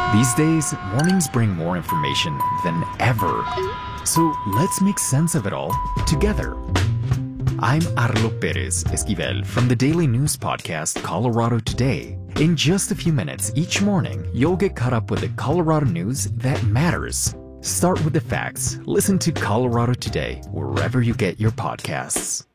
These days, mornings bring more information than ever. So let's make sense of it all together. I'm Arlo Perez Esquivel from the daily news podcast Colorado Today. In just a few minutes each morning, you'll get caught up with the Colorado news that matters. Start with the facts. Listen to Colorado Today wherever you get your podcasts.